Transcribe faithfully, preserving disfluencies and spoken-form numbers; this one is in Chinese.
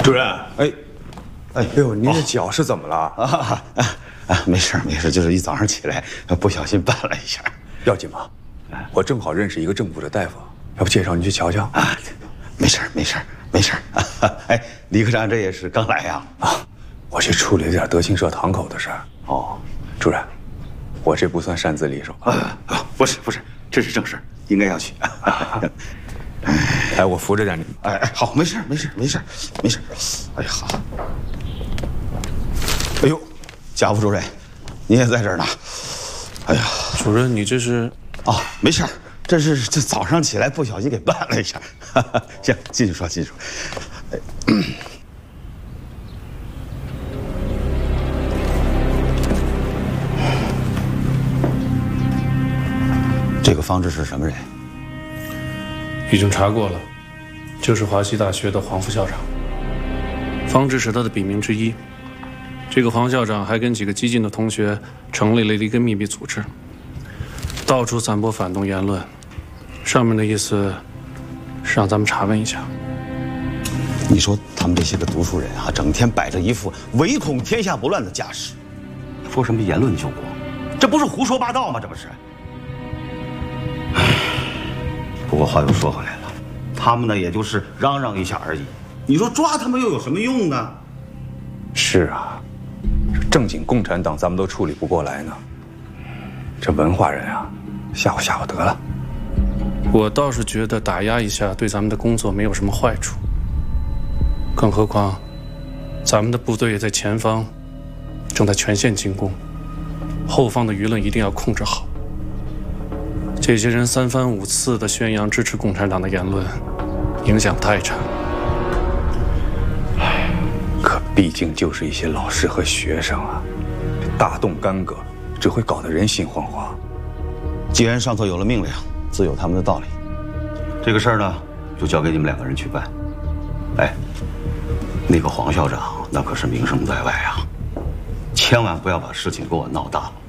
主任， 哎，哎呦，您这脚是怎么了？ 啊啊啊！没事没事，就是一早上起来不小心绊了一下。 要紧吗？我正好认识一个政府的大夫，要不介绍你去瞧瞧？ 啊，没事没事没事。哎，李科长这也是刚来呀？ 啊，我去处理了点德清社堂口的事儿。 哦， 主任，我这不算擅自离手啊？不是不是，这是正事，应该要去。 哎，我扶着点你。 哎哎，好，没事没事没事没事。哎呀好。哎呦，贾副主任，你也在这儿呢。哎呀， 主任，你这是？ 哦，没事，这是这早上起来不小心给绊了一下。行，继续说，继续说。哎，嗯、这个方志是什么人？ 已经查过了，就是华西大学的黄副校长。方志是他的笔名之一。这个黄校长还跟几个激进的同学成立了一个秘密组织，到处散播反动言论。上面的意思是让咱们查问一下。 你说他们这些个读书人啊，整天摆着一副唯恐天下不乱的架势，说什么言论救国，这不是胡说八道吗？这不是。不过话又说回来了，他们呢也就是嚷嚷一下而已。你说抓他们又有什么用呢？ 是啊，正经共产党咱们都处理不过来呢，这文化人啊，吓唬吓唬得了。 我倒是觉得打压一下对咱们的工作没有什么坏处，更何况咱们的部队也在前方，正在全线进攻，后方的舆论一定要控制好。这些人三番五次的宣扬支持共产党的言论，影响太差。 唉，可毕竟就是一些老师和学生啊，大动干戈只会搞得人心惶惶。 既然上头有了命令，自有他们的道理。这个事儿呢，就交给你们两个人去办。哎，那个黄校长那可是名声在外啊，千万不要把事情给我闹大了。